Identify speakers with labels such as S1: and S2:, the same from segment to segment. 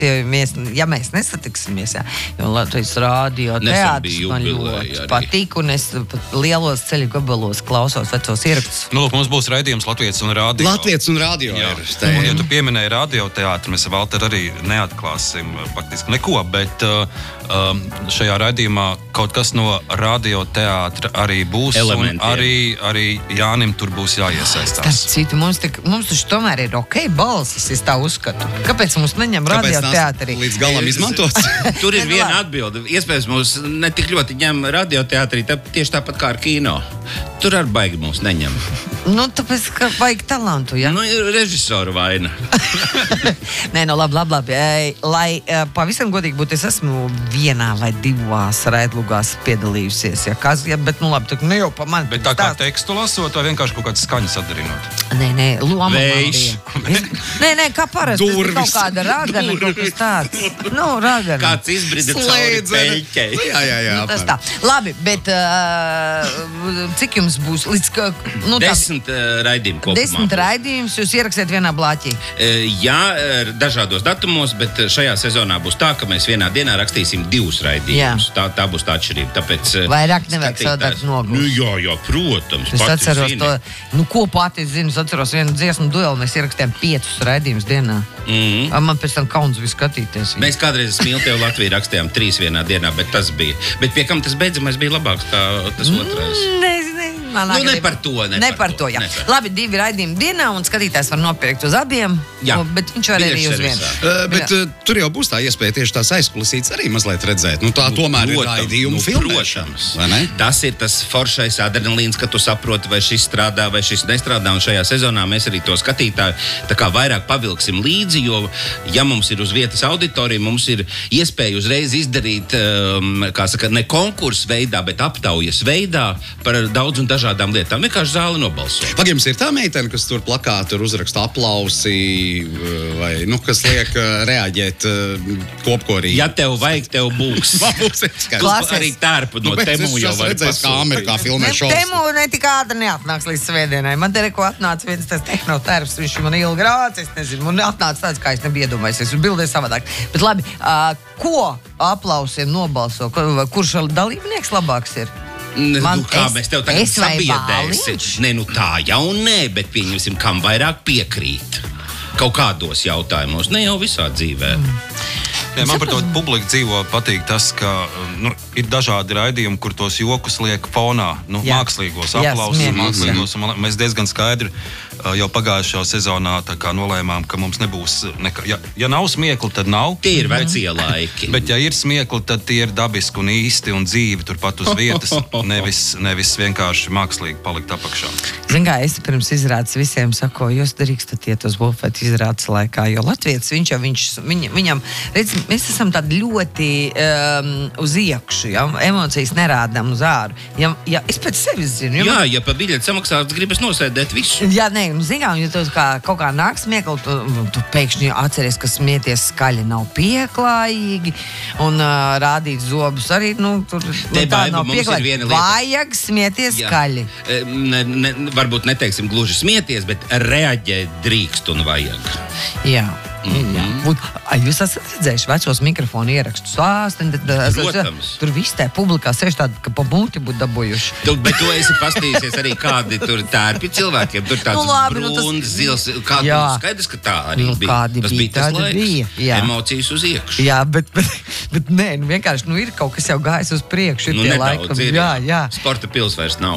S1: Ja mēs nesatiksimies, jā, jo Latvijas rādio teātris man ļoti patīk, un es pat lielos ceļu gabalos klausos vecos ierakstus.
S2: Nu, lūk, mums būs raidījums Latvijas un rādio.
S3: Latvijas un rādio ir.
S2: Un, ja tu pieminēji radioteātri, mēs ar Valteru arī neatklāsim faktiski neko, bet šajā raidījumā kaut kas no radioteātra arī būs, elementi, un arī Jānim tur būs jāiesaistās.
S1: Tas citu, mums taču tomēr ir balsis, es tā uzskatu. Kāpēc mums neņem radioteātri?
S3: Līdz galam izmantots?
S4: Tur ir viena atbilde. Iespējams, mums ne tik ļoti ņem radioteātrī, tieši tāpat kā ar kino. Tur arī baigi mums neņem.
S1: Nu, tāpēc, ka vajag talantu, ja?
S4: Nu, ir režisoru vaina.
S1: Nē, no labi. Lai pavisam godīgi būtu, es esmu vienā vai divās raidlugās piedalījusies, bet, nu labi, ne jau pa mani.
S2: Bet tā kā tekstu lasot, vai vienkārši kaut kāds skaņas atdarinot?
S1: Nē, loma
S4: Vējš.
S1: Nē, kā parasti. Durvis. Kaut kāda ragana, kaut kas tāds. Nu, ragana.
S4: Kāds izbrida cauri peļķei.
S3: Jā.
S1: Nu, tas tā. Labi, bet cik jums būs?
S4: 10 raidījumi kopumā.
S1: 10 raidījumus jūs ieraksiet vienā blāķī?
S4: Jā, dažādos datumos, bet šajā sezonā būs tā, ka mēs vienā dienā rakstīsim 2 raidījumus. Tā būs tā atšķirība. Tāpēc
S1: vairāk nevajag savu darbu nogūt.
S4: Nu, jā, protams.
S1: Es atceros to, ko pati es zinu, es atceros vienu dziesmu duelu, mēs ierakstījām 5 raidījumus dienā. Man pēc tam kauns bija skatīties.
S4: Mēs kādreiz Mīlu tev Latviju rakstījām 3 vienā dienā, bet tas bija. Bet pie kam tas beidzamais bija labāks kā tas otrais?
S1: Ne
S4: par to,
S1: jā. Labi, 2 raidījumi dienā, un skatītājs var nopirkt uz abiem, bet viņš var arī uz vienu.
S3: Bet tur jau būs tā iespēja tieši tās aizkulisītes arī mazliet redzēt. Nu, tā tomēr ir raidījumu filmēšanas.
S4: Tas ir tas foršais adrenalīns, ka tu saproti, vai šis strādā, vai šis nestrādā, un šajā sezonā mēs arī to skatītāju tā kā vairāk pavilksim līdzi, jo, ja mums ir uz vietas auditorija, mums ir iespēja uzreiz izdarīt, kā saka, ne konkursu veidā, bet aptaujas veidā par daudz un dažādām lietām. Vienkārši zāli nobalso.
S3: Vai jums ir tā meitene, kas tur plakātu uzraksta aplausi, vai, kas liek reaģēt kopkorī?
S4: Ja tev vajag, tev būs.
S1: Klases.
S4: Arī tērpu no Temu jau var
S3: redzēs, kā Amerikā filmē šovs.
S1: Temu ne tik ātri neatnāks līdz svētdienai. Man te reko atnāca viens tas tehnotērps, viņš man ilgi rāc, es nezinu, man atnāca tāds, kā es nebiju iedomājies, es bildēju savādāk. Bet labi, ko aplausiem nobalso? Kurš dalībnieks labāks ir?
S4: Mēs tev tagad sabiedēsim. Tā jau nē, bet pieņemsim, kam vairāk piekrīt. Kaut kādos jautājumos, ne jau visā dzīvē.
S2: Jā, man par to publiku dzīvo patīk tas, ka ir dažādi raidījumi, kur tos jokus liek fonā, mākslīgos aplausus, mākslīgos. Mēs diezgan skaidri jau pagājušajā sezonā tā kā nolēmām, ka mums nebūs ja nav smiekli, tad nav.
S4: Tie ir vecie laiki.
S2: Bet ja ir smiekli, tad tie ir dabiski un īsti un dzīvi turpat uz vietas, nevis vienkārši mākslīgi palikt apakšā.
S1: Zin kā, es pirms izrādes visiem saku, jūs drīkstat iet uz Wolfeta izrādes laikā, jo Latvijas viņam, redz, mēs esam tādi ļoti uz iekšu, ja? Emocijas nerādām uz āru. Ja es pēc sevis zinu.
S4: Ja pa biļeti samaksāts, gribas nosēdēt visu.
S1: Jā, nē, zinām, ja tu kaut kā nāk smiekli, tu pēkšņi atceries, ka smieties skaļi nav pieklājīgi, un rādīt zobus arī, tur tā nav pieklājīgi. Vajag smieties skaļi.
S4: Varbūt neteiksim gluži smieties, bet reaģēt drīkst un vajag.
S1: Jā. Jūs esat redzējuši vecos mikrofonu ierakstus?
S4: Protams.
S1: Tur viss tā publikā sēž tādi, ka pa muti būtu dabūjuši.
S4: Bet tu esi pastījusies arī kādi tur tērpi cilvēkiem. Tur tāds brūns, zils. Skaidrs, ka tā arī bija. Tas bija tas laiks. Emocijas uz iekšu.
S1: Jā, bet nē, vienkārši ir kaut kas jau gājis uz priekšu.
S4: Nedaudz ir. Jā. Sporta pils vairs nav.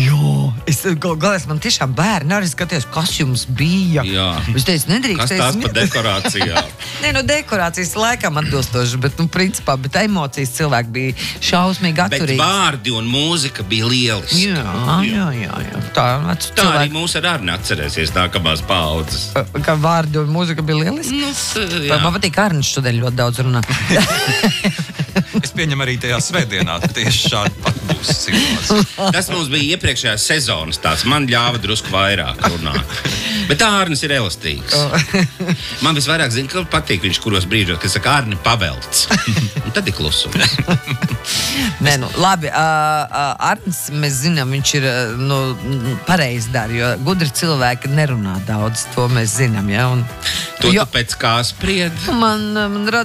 S1: Galēs man tiešām bērni arī skatījās, kas jums bija.
S4: Jā.
S1: Es teicu, nedrīkst.
S4: Kas tās pa dekorācijā?
S1: Nē, dekorācijas laikam atbilstoši, bet, principā, emocijas cilvēki bija šausmīgi atturīgi.
S4: Bet vārdi un mūzika bija lieliski.
S1: Jā. Tā
S4: arī mūs ar Arni atcerēsies nākamās paaudzes.
S1: Ka vārdi un mūzika bija lieliski? Man patīk Arnis šodien ļoti daudz runā.
S2: Es pieņemu arī tajā svētdienā tieši šādi pat. aplausa situācija.
S4: Tas mums bija iepriekšējās sezonas tāds. Man ļāva drusku vairāk runāt. Bet tā Arnis ir elastīgs. Man visvairāk zina, ka patīk viņš kuros brīžos, kad saka Arni pavelts. Un tad ir klusums.
S1: Nē, nu, labi. Arnis, mēs zinām, viņš ir pareizi dara, jo gudri cilvēki nerunā daudz. To mēs zinām, ja?
S4: To tu pēc kā spried?
S1: Man